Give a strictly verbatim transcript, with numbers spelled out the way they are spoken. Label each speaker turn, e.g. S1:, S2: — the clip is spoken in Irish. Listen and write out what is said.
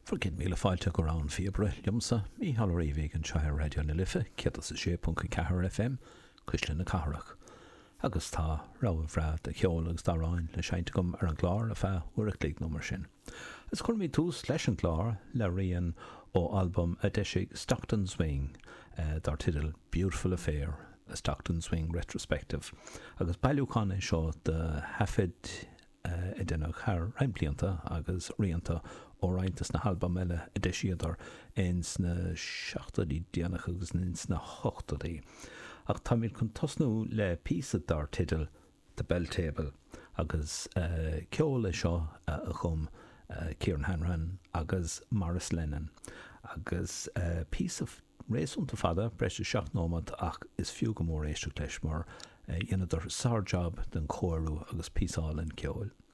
S1: Forgin míle fáilte go rán fíbre liomsa í halíhí an teir radio na lifa cead sa sé punca cethir F M cuisle na carach. Agus tá ráhhrá a cheolalas dáráin le seinte gom ar an gláir a fá uair a clíg nómar sin. Is chuir mí tús leis an gláir le rion ó album a deise Stockton Swing uh, dar titil Beautiful Affair, a Stockton Swing Retrospective. Agus bailúchan é seo de hafid uh, i duna char reimblianta agus rianta ó reintas na halba meile a deisiadar ins na seachtadí déanach agus ins na hochtadí. Ach tá mír chun tosnú le písa dar titil The Bell Table agus uh, ceola seo uh, a chum uh, Kieran Hanrahan agus Morris Lennon agus uh, piece of réúnta fada breise seach nómad ach is fiú go mór éisteach leis mar uh, dhéanadar sár job den choirú agus písáil an ceol.